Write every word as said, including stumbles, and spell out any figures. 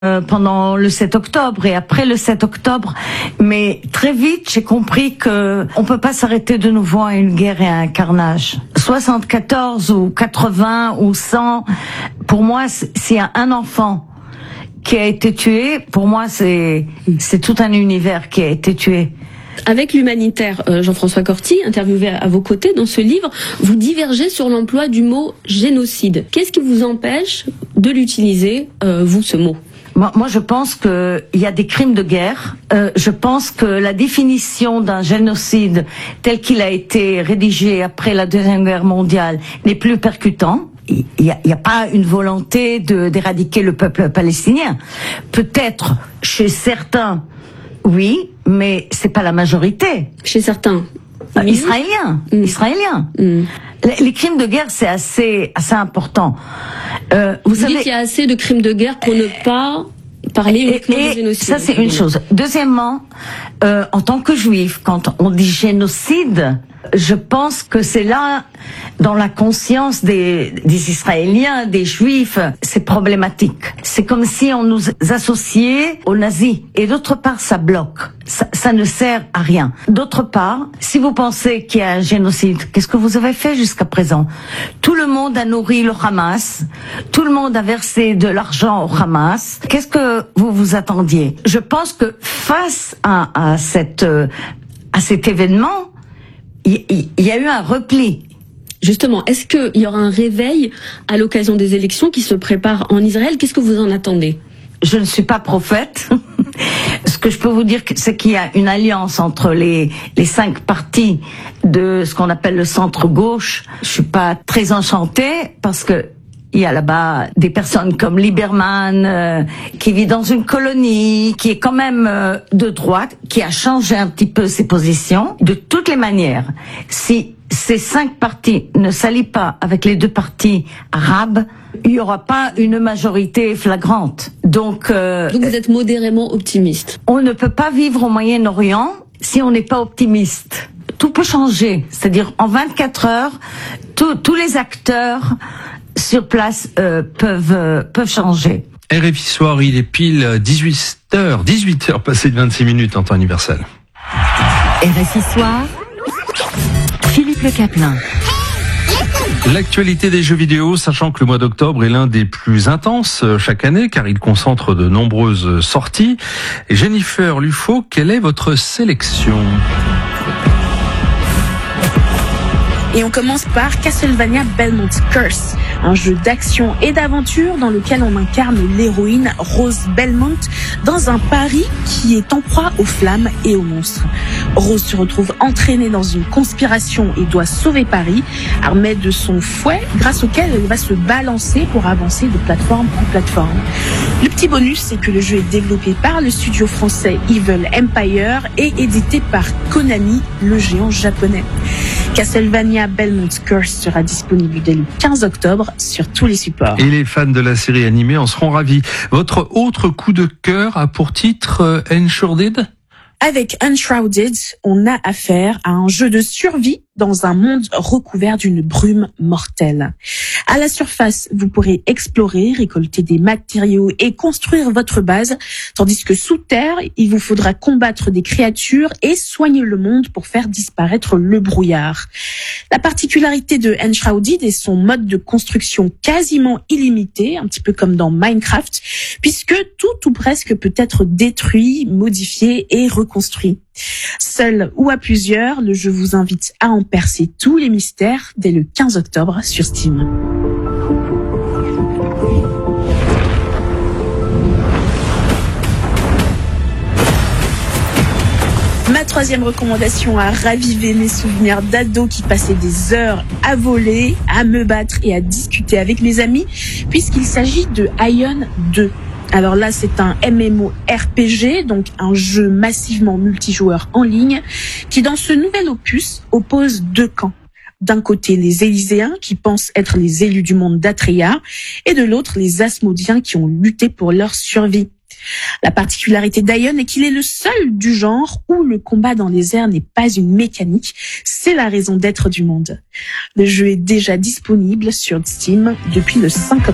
Euh, pendant le sept octobre et après le sept octobre, mais très vite j'ai compris que on peut pas s'arrêter de nouveau à une guerre et à un carnage. soixante-quatorze ou quatre-vingts ou cent, pour moi, s'il y a un enfant qui a été tué, pour moi c'est c'est tout un univers qui a été tué. Avec l'humanitaire euh, Jean-François Corti, interviewé à, à vos côtés dans ce livre, vous divergez sur l'emploi du mot génocide. Qu'est-ce qui vous empêche de l'utiliser, euh, vous, ce mot ? Moi, moi, je pense que il y a des crimes de guerre. Euh, je pense que la définition d'un génocide tel qu'il a été rédigé après la Deuxième Guerre mondiale n'est plus percutant. Il n'y a, il y a pas une volonté de, d'éradiquer le peuple palestinien. Peut-être chez certains, oui, mais c'est pas la majorité. Chez certains euh, Israéliens, mmh. Israéliens. Mmh. Les, les crimes de guerre, c'est assez, assez important. Euh, vous, vous savez, dites qu'il y a assez de crimes de guerre pour ne pas parler uniquement et, et de génocide. Ça, c'est une chose. Deuxièmement, euh, en tant que juif, quand on dit génocide, je pense que c'est là, dans la conscience des, des Israéliens, des Juifs, c'est problématique. C'est comme si on nous associait aux nazis. Et d'autre part, ça bloque. Ça, ça ne sert à rien. D'autre part, si vous pensez qu'il y a un génocide, qu'est-ce que vous avez fait jusqu'à présent? Tout le monde a nourri le Hamas. Tout le monde a versé de l'argent au Hamas. Qu'est-ce que vous vous attendiez? Je pense que face à, à cette, à cet événement, il y, y a eu un repli. Justement, est-ce qu'il y aura un réveil à l'occasion des élections qui se préparent en Israël? Qu'est-ce que vous en attendez? Je ne suis pas prophète. Ce que je peux vous dire, c'est qu'il y a une alliance entre les, les cinq partis de ce qu'on appelle le centre-gauche. Je suis pas très enchantée parce que il y a là-bas des personnes comme Lieberman, euh, qui vit dans une colonie, qui est quand même euh, de droite, qui a changé un petit peu ses positions. De toutes les manières, si ces cinq partis ne s'allient pas avec les deux partis arabes, il n'y aura pas une majorité flagrante. Donc, euh, Donc vous êtes modérément optimiste. On ne peut pas vivre au Moyen-Orient si on n'est pas optimiste. Tout peut changer. C'est-à-dire, en vingt-quatre heures, tous les acteurs sur place euh, peuvent euh, peuvent changer. R F I Soir, il est pile dix-huit heures, dix-huit heures passées de vingt-six minutes en temps universel. R F I Soir, Philippe Le Caplin. L'actualité des jeux vidéo, sachant que le mois d'octobre est l'un des plus intenses chaque année, car il concentre de nombreuses sorties. Jennifer Lufo, quelle est votre sélection ? Et on commence par Castlevania Belmont's Curse, un jeu d'action et d'aventure dans lequel on incarne l'héroïne Rose Belmont dans un Paris qui est en proie aux flammes et aux monstres. Rose se retrouve entraînée dans une conspiration et doit sauver Paris, armée de son fouet grâce auquel elle va se balancer pour avancer de plateforme en plateforme. Le petit bonus, c'est que le jeu est développé par le studio français Evil Empire et édité par Konami, le géant japonais. Castlevania Belmont's Curse sera disponible dès le quinze octobre sur tous les supports. Et les fans de la série animée en seront ravis. Votre autre coup de cœur a pour titre euh, Enshrouded ? Avec Enshrouded, on a affaire à un jeu de survie dans un monde recouvert d'une brume mortelle. À la surface, vous pourrez explorer, récolter des matériaux et construire votre base, tandis que sous terre, il vous faudra combattre des créatures et soigner le monde pour faire disparaître le brouillard. La particularité de Enshrouded est son mode de construction quasiment illimité, un petit peu comme dans Minecraft, puisque tout ou presque peut être détruit, modifié et reconstruit. Seul ou à plusieurs, le jeu vous invite à en percer tous les mystères dès le quinze octobre sur Steam. Ma troisième recommandation a ravivé mes souvenirs d'ado qui passaient des heures à voler, à me battre et à discuter avec mes amis, puisqu'il s'agit de Ion deux. Alors là, c'est un M M O R P G, donc un jeu massivement multijoueur en ligne, qui dans ce nouvel opus oppose deux camps. D'un côté, les Élyséens, qui pensent être les élus du monde d'Atreya, et de l'autre, les Asmodiens qui ont lutté pour leur survie. La particularité d'Ion est qu'il est le seul du genre où le combat dans les airs n'est pas une mécanique, c'est la raison d'être du monde. Le jeu est déjà disponible sur Steam depuis le cinq octobre.